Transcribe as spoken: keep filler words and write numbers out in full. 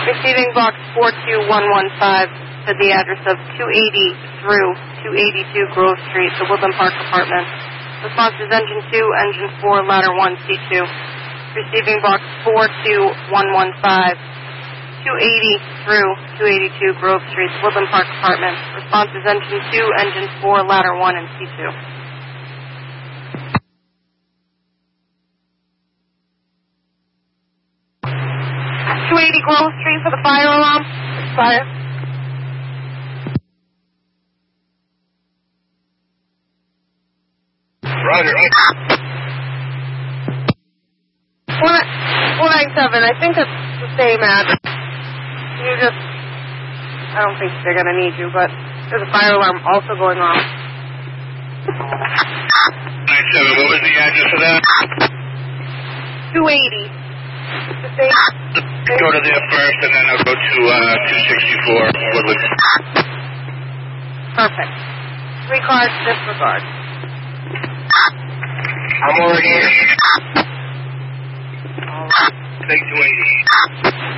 Receiving box four two one one five to the address of two eighty through two eighty-two Grove Street, the Woodland Park Apartment. Response is engine two, engine four, ladder one, C two. Receiving box four two one one five, two eighty through two eighty-two Grove Street, the Woodland Park Apartment. Response is engine two, engine four, ladder one, and C two. two eighty Grove Street for the fire alarm. Fire. Roger. four nine seven, I think it's the same address. Can you just, I don't think they're going to need you, but there's a fire alarm also going off. nine seven, what was the address of that? two eighty. The same. Go to there first, and then I'll go to uh, two sixty-four Woodland. Perfect. Three cars, disregard. I'm already here. Take two eighty.